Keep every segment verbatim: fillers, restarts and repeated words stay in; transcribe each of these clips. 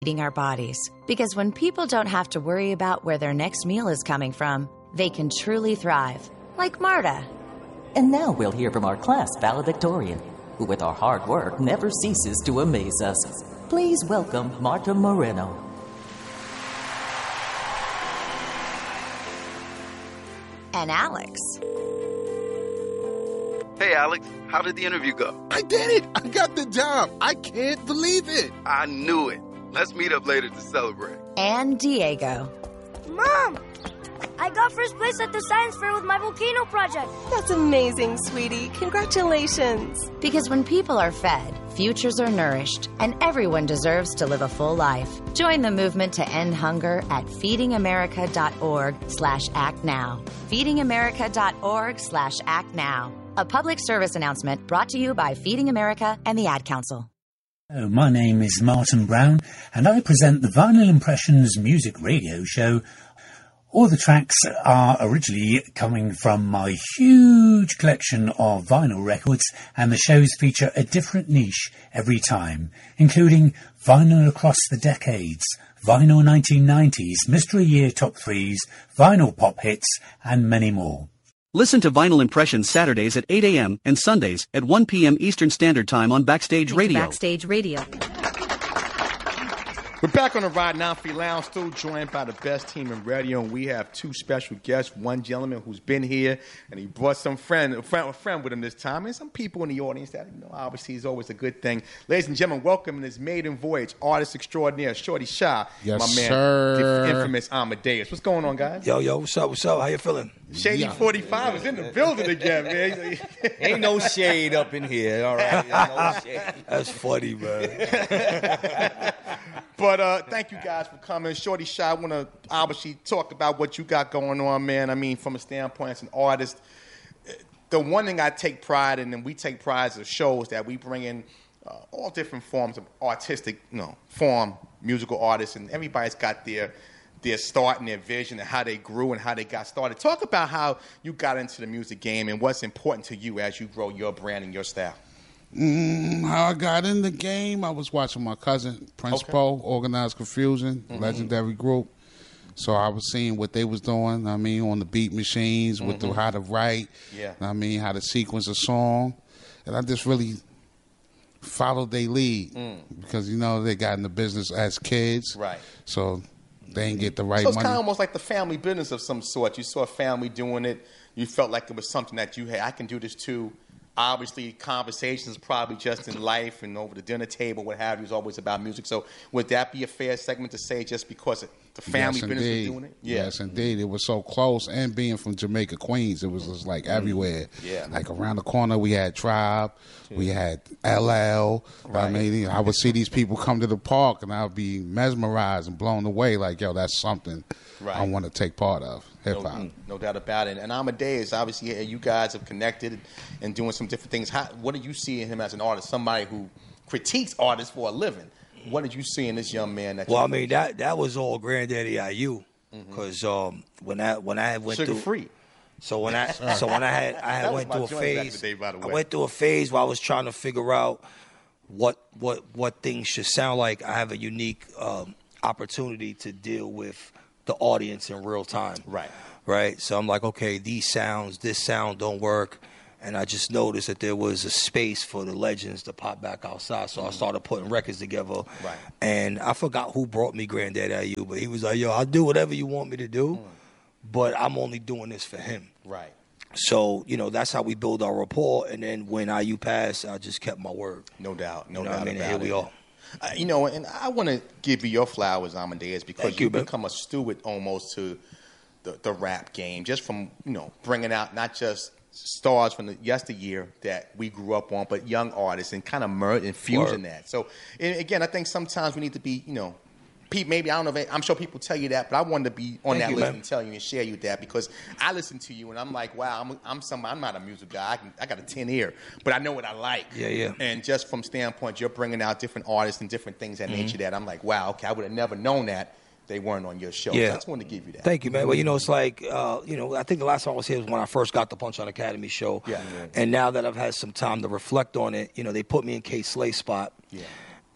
feeding our bodies. Because when people don't have to worry about where their next meal is coming from, they can truly thrive. Like Marta. And now we'll hear from our class valedictorian, who with our hard work never ceases to amaze us. Please welcome Marta Moreno. And Alex. Hey, Alex, how did the interview go? I did it! I got the job! I can't believe it! I knew it. Let's meet up later to celebrate. And Diego. Mom! I got first place at the science fair with my volcano project. That's amazing, sweetie. Congratulations. Because when people are fed, futures are nourished, and everyone deserves to live a full life. Join the movement to end hunger at feedingamerica.org slash act now. feedingamerica.org slash act now. A public service announcement brought to you by Feeding America and the Ad Council. Hello, my name is Martin Brown, and I present the Vinyl Impressions music radio show. All the tracks are originally coming from my huge collection of vinyl records, and the shows feature a different niche every time, including vinyl across the decades, vinyl nineteen nineties, Mystery Year Top threes, vinyl pop hits, and many more. Listen to Vinyl Impressions Saturdays at eight a.m. and Sundays at one p.m. Eastern Standard Time on Backstage Radio. Backstage Radio. We're back on the Ride nine three Lounge, still joined by the best team in radio, and we have two special guests. One gentleman who's been here, and he brought some friend, a friend, a friend with him this time, and some people in the audience that, you know, obviously is always a good thing. Ladies and gentlemen, welcome in his maiden voyage, artist extraordinaire, Shorty Shy, yes, my man, sir. the infamous Amadeus. What's going on, guys? Yo, yo, what's up, what's up? How you feeling? Shady yeah. forty-five is in the building again, man. Ain't no shade up in here, all right? Ain't no shade. That's funny, man. But uh, thank you guys for coming. Shorty Shy, I want to obviously talk about what you got going on, man. I mean, from a standpoint as an artist, the one thing I take pride in, and we take pride as a show, is that we bring in uh, all different forms of artistic, you know, form, musical artists, and everybody's got their their start and their vision and how they grew and how they got started. Talk about how you got into the music game and what's important to you as you grow your brand and your style. Mm, how I got in the game, I was watching my cousin, Prince Okay. Poe, Organized Confusion, Mm-hmm. legendary group. So I was seeing what they was doing, I mean, on the beat machines, with Mm-hmm. the, how to write, Yeah. I mean, how to sequence a song. And I just really followed their lead Mm. because, you know, they got in the business as kids. Right. So they didn't get the right So it's money. kind of almost like the family business of some sort. You saw a family doing it. You felt like it was something that you, hey, I can do this too. Obviously, conversations probably just in life and over the dinner table, what have you, is always about music. So would that be a fair segment to say just because the family yes, business indeed. was doing it? Yeah. Yes, indeed. It was so close. And being from Jamaica, Queens, it was just like everywhere. Yeah. Like around the corner, we had Tribe, we had L L. Right. I mean, I would see these people come to the park, and I would be mesmerized and blown away. Like, yo, that's something Right. I want to take part of, hip hop. No, no doubt about it. And Amadeus, obviously, you guys have connected and doing some different things. How, what do you see in him as an artist, somebody who critiques artists for a living? What did you see in this young man? That Well, you I mean, that that was all Granddaddy I U. Because um, when I when I went sugar through free. So when I so when I had I That had was went my through a joint back in phase, the day, by the I way. went through a phase where I was trying to figure out what what what things should sound like. I have a unique um, opportunity to deal with the audience in real time. Right. Right. So I'm like, okay, these sounds, this sound don't work. And I just noticed that there was a space for the legends to pop back outside. So I started putting records together. Right. And I forgot who brought me Granddaddy I U, but he was like, yo, I'll do whatever you want me to do, but I'm only doing this for him. Right. So, you know, that's how we build our rapport. And then when I U passed, I just kept my word. No doubt. No You know doubt what I mean? about Here it. we are. Uh, you know, and I want to give you your flowers, Amadeus, because Thank you, you've man. become a steward almost to the, the rap game, just from, you know, bringing out not just stars from the yesteryear that we grew up on, but young artists and kind of merge and fusing Word. that. So, and again, I think sometimes we need to be, you know, Pete, maybe, I don't know if, I'm sure people tell you that, but I wanted to be on Thank that you, list man. and tell you and share you that because I listen to you and I'm like, wow, I'm I'm somebody, I'm not a music guy. I, can, I got a tin ear, but I know what I like. Yeah, yeah. And just from standpoint, you're bringing out different artists and different things that Mm-hmm. nature that I'm like, wow, okay, I would have never known that they weren't on your show. Yeah. So I just wanted to give you that. Thank you, man. Well, you know, it's like, uh, you know, I think the last time I was here was when I first got the Punch On Academy show. Yeah. And now that I've had some time to reflect on it, you know, they put me in K Slay spot. Yeah.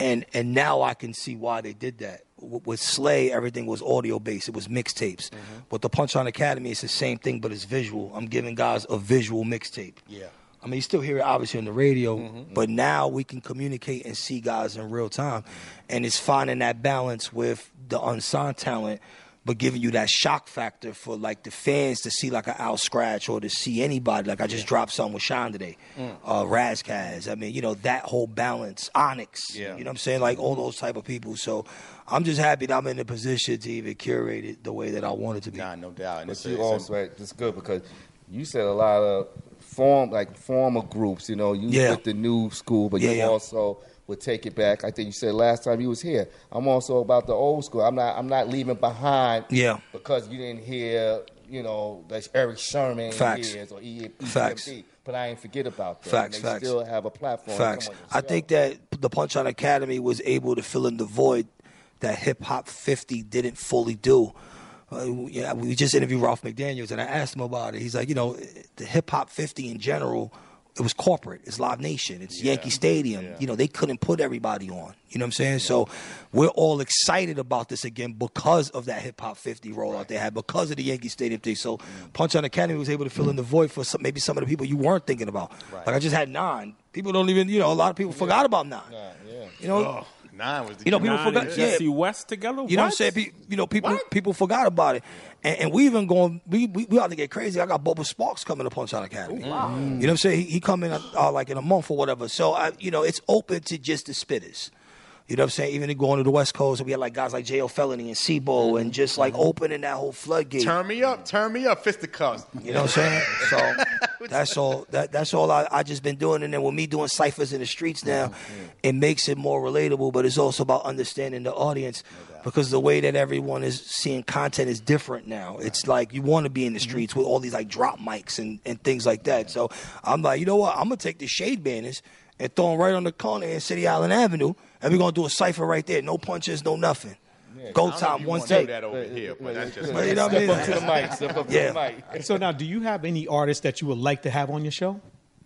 And and now I can see why they did that. W- with Slay, everything was audio based. It was mixtapes. Mm-hmm. With the Punchline Academy, it's the same thing, but it's visual. I'm giving guys a visual mixtape. Yeah. I mean, you still hear it obviously on the radio, Mm-hmm. but now we can communicate and see guys in real time. And it's finding that balance with the unsigned talent, but giving you that shock factor for like the fans to see like an Al Scratch or to see anybody. Like I just yeah. dropped something with Sean today, mm. uh, Razkaz. I mean, you know, that whole balance, Onyx, yeah. you know what I'm saying? Like all those type of people. So I'm just happy that I'm in a position to even curate it the way that I want it to be. Nah, no doubt. And but it's, you it's, also, right, it's good because you said a lot of form, like former groups, you know, you yeah. with the new school, but yeah, you yeah. also would take it back. I think you said last time you was here. I'm also about the old school. I'm not. I'm not leaving behind. Yeah. Because you didn't hear, you know, like Eric Sherman Facts. Years or E P M D. Facts. But I ain't forget about that. Facts. And they Facts. still have a platform. Facts. To come on I think that the Punchline Academy was able to fill in the void that Hip Hop fifty didn't fully do. Uh, yeah, we just interviewed Ralph McDaniels, and I asked him about it. He's like, you know, the Hip Hop fifty in general, it was corporate. It's Live Nation. It's yeah. Yankee Stadium. Yeah. You know, they couldn't put everybody on. You know what I'm saying? Yeah. So we're all excited about this again because of that Hip Hop fifty rollout right. they had, because of the Yankee Stadium thing. So mm. Punchline Academy was able to fill in the void for some, maybe some of the people you weren't thinking about. Right. Like I just had Nine. People don't even, you know, a lot of people yeah. forgot about Nine. Yeah. Yeah. You know? Oh. Nine was the you know, people Nine forgot. and Yeah. Jesse West together. You know what I'm saying? You know, people What? people forgot about it, and, and we even going. We we, we ought to get crazy. I got Bubba Sparks coming to Punchline Academy. Ooh, wow. You know what I'm saying? He, he come in uh, like in a month or whatever. So I, you know, it's open to just the spitters. You know what I'm saying? Even going to the West Coast, we had like guys like J L Felony and Sebo, and just like opening that whole floodgate. Turn me up, turn me up, fisticuffs. You know what I'm saying? So that's all. That, that's all I, I just been doing. And then with me doing ciphers in the streets now, mm-hmm. it makes it more relatable. But it's also about understanding the audience, no because the way that everyone is seeing content is different now. Right. It's like you want to be in the streets mm-hmm. with all these like drop mics and, and things like that. So I'm like, you know what? I'm gonna take the shade banners and throw them right on the corner in City Island Avenue, and we're gonna do a cipher right there. No punches, no nothing. Yeah, Go time, one take. That over here, but that's just you know what I mean? Step up to the mic. Step up to yeah. the mic. So now, do you have any artists that you would like to have on your show?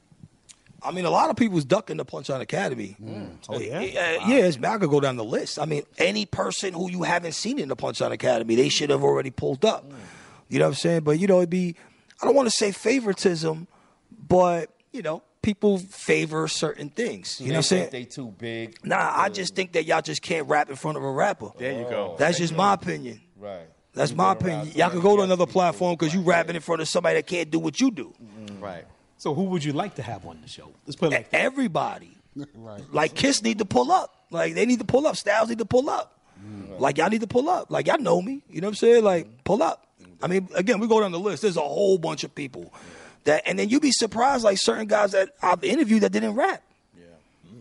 I mean, a lot of people's ducking the Punchline Academy. Mm. Oh, yeah? Uh, wow. Yeah, it's, I could go down the list. I mean, any person who you haven't seen in the Punchline Academy, they should have already pulled up. Mm. You know what I'm saying? But, you know, it'd be, I don't want to say favoritism, but, you know, people favor certain things. You they know what I'm saying? They too big. Nah, I just think that y'all just can't rap in front of a rapper. There you go. That's just my opinion. Right. That's my opinion. Y'all can go to another platform because you rapping in front of somebody that can't do what you do. Mm-hmm. Right. So who would you like to have on the show? Let's put it like that. Everybody. Right. Like Kiss need to pull up. Like they need to pull up. Styles need to pull up. Mm. Like y'all need to pull up. Like y'all know me. You know what I'm saying? Like pull up. I mean, again, we go down the list. There's a whole bunch of people. That, and then you'd be surprised, like certain guys that I've interviewed that didn't rap. Yeah. Mm.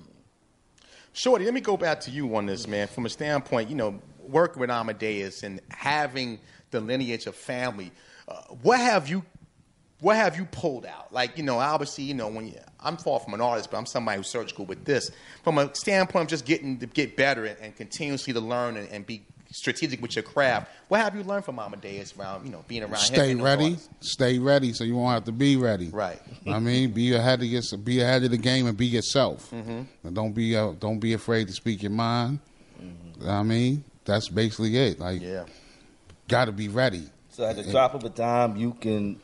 Shorty, let me go back to you on this, man. From a standpoint, you know, working with Amadeus and having the lineage of family, uh, what have you, what have you pulled out? Like, you know, obviously, you know, when you, I'm far from an artist, but I'm somebody who's surgical with this. From a standpoint of just getting to get better and, and continuously to learn and, and be strategic with your craft. What have you learned from Amadeus around, you know, being around Stay him? Stay ready. artists? Stay ready so you won't have to be ready. Right. I mean, be ahead of your, be ahead of the game and be yourself. Mm-hmm. And don't be uh, don't be afraid to speak your mind. Mm-hmm. I mean, that's basically it. Like, yeah. got to be ready. So at the drop of a dime, you can.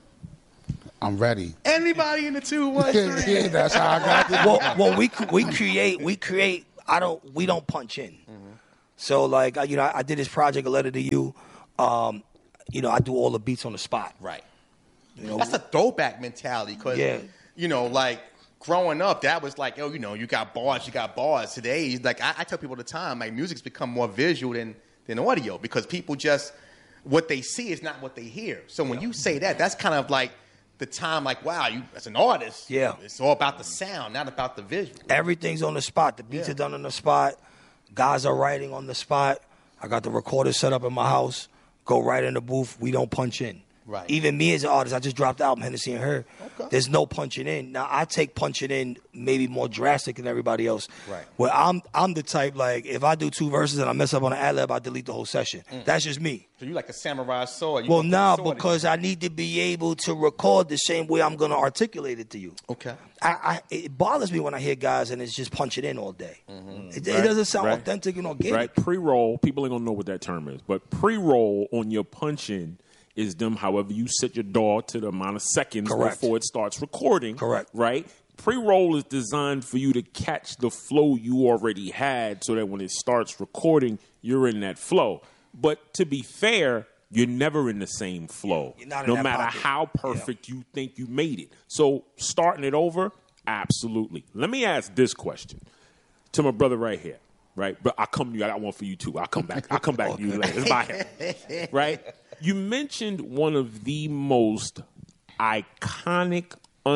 I'm ready. Anybody in the two one three? Yeah, that's how I got this. Well, well, we we create we create. I don't. We don't punch in. Mm-hmm. So, like, you know, I, I did this project, A Letter to You. Um, you know, I do all the beats on the spot. Right. You know, that's a throwback mentality because, yeah. you know, like, growing up, that was like, oh, you know, you got bars, you got bars. Today, like, I, I tell people all the time, like, music's become more visual than, than audio because people just, what they see is not what they hear. So when you say that, that's kind of like the time, like, wow, you as an artist, yeah, it's all about the sound, not about the visual. Everything's on the spot. The beats yeah. are done on the spot. Guys are writing on the spot. I got the recorder set up in my house. Go right in the booth. We don't punch in. Right. Even me as an artist, I just dropped the album Hennessy and Her. Okay. There's no punching in. Now I take punching in maybe more drastic than everybody else. Right. Where I'm I'm the type like if I do two verses and I mess up on an ad lib, I delete the whole session. Mm. That's just me. So you like a samurai sword? You Well, put the now sword in because I need to be able to record the same way I'm going to articulate it to you. Okay. I, I it bothers me when I hear guys and it's just punching in all day. Mm-hmm. It, it Right, doesn't sound right. authentic and organic. Right, pre-roll. People ain't gonna know what that term is, but pre-roll on your punch-in is them. However, you set your D A W to the amount of seconds Correct. before it starts recording. Correct. Right. Pre-roll is designed for you to catch the flow you already had, so that when it starts recording, you're in that flow. But to be fair, you're never in the same flow, You're not in no that matter pocket. how perfect you think you made it. So starting it over, absolutely. Let me ask this question to my brother right here. Right, but I'll come to you. I got one for you too. I'll come back. I'll come back to you later. It's by him. Right? You mentioned one of the most iconic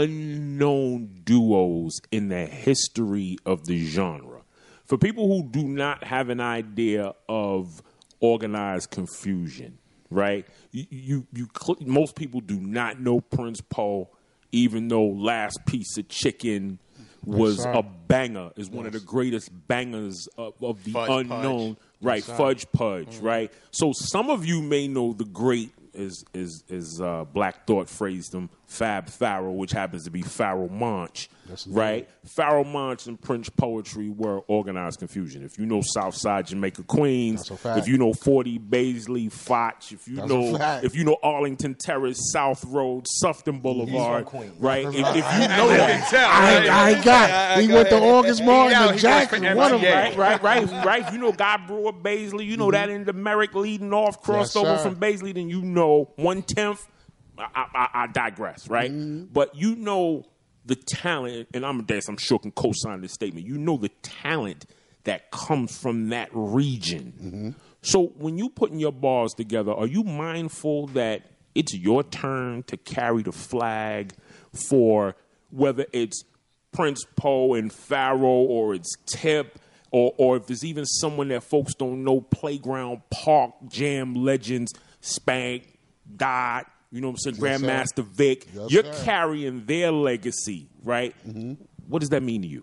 unknown duos in the history of the genre. For people who do not have an idea of Organized Confusion, right? You, you, you cl- most people do not know Prince Po, even though Last Piece of Chicken was sir. a banger, is one of Yes. the greatest bangers of, of the Fudge unknown, Pudge. right? Yes, sir. Fudge Pudge, right? So some of you may know the great, as as as uh, Black Thought phrased him, Fab Farrell, which happens to be Farrell Monch, Yes, indeed. right? Farrell Monch and Prince Poetry were Organized Confusion. If you know Southside Jamaica, Queens, That's a fact. if you know forty Baisley, Foch, if you That's a know fact. if you know Arlington Terrace, South Road, Sufton Boulevard, from Queens. right? If, if you know I that, can tell, I, right? I ain't got. He Go went to ahead. August Martin Yeah, he and goes Jackson. for One of M T A. them. right, right, right, right. If you know Guy Brewer, Baisley, you know that in the Merrick leading off, crossed Yes, over sir. from Baisley, then you know one tenth. I, I, I digress, right? But you know the talent, and I'm Des, I'm sure can co-sign this statement. You know the talent that comes from that region. So when you putting your bars together, are you mindful that it's your turn to carry the flag for whether it's Prince Po and Pharaoh, or it's Tip, or or if there's even someone that folks don't know, Playground Park Jam legends, Spank, Dot, you know what I'm saying, Yes, sir. Grandmaster Vic. Yes, You're sir. carrying their legacy, right? What does that mean to you?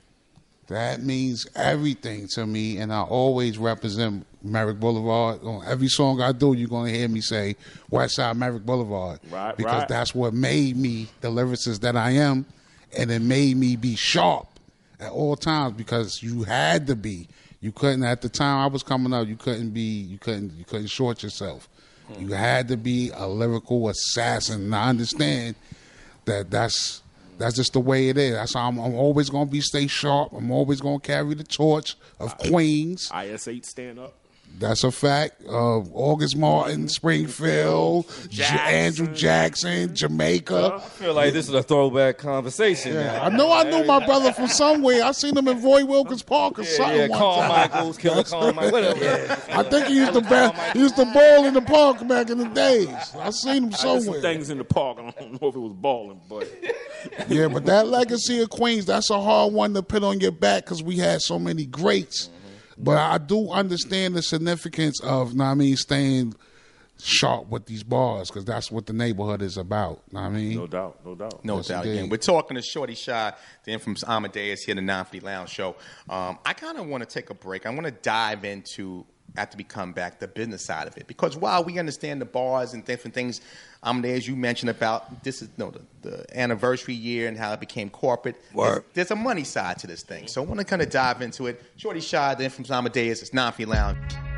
That means everything to me, and I always represent Merrick Boulevard. On every song I do, you're going to hear me say West Side Merrick Boulevard. Right, because right. that's what made me the lyricist that I am, and it made me be sharp at all times because you had to be. You couldn't, at the time I was coming up, you couldn't be, you couldn't, you couldn't short yourself. You had to be a lyrical assassin. And I understand that that's that's just the way it is. That's how I'm, I'm always going to be stay sharp. I'm always going to carry the torch of Queens. I S eight stand up. That's a fact. Uh, August Martin, Springfield, J- Jackson. Andrew Jackson, Jamaica. I feel like this is a throwback conversation. Yeah, now. I know I knew my brother from somewhere. I seen him in Roy Wilkins Park or Yeah, something. yeah, one Carl time. Michaels, Killer Carl Michaels, whatever. I think he used to ba- he used to ball in the park back in the days. I seen him I did some somewhere. things in the park. I don't know if it was balling, but Yeah, but that legacy of Queens, that's a hard one to put on your back because we had so many greats. But I do understand the significance of, know what I mean, staying sharp with these bars because that's what the neighborhood is about. Know what I mean? no doubt, no doubt. No Yes, doubt. indeed. Again, we're talking to Shorty Shy, the infamous Amadeus here, the nine fifty Lounge Show. Um, I kind of want to take a break. I want to dive into, after we come back, the business side of it. Because while we understand the bars and different things, Amadeus, you mentioned about this is no the, the anniversary year and how it became corporate. Word. There's, there's a money side to this thing. So I want to kind of dive into it. Shorty Shy, the infamous Amadeus, it's nine fifty Lounge.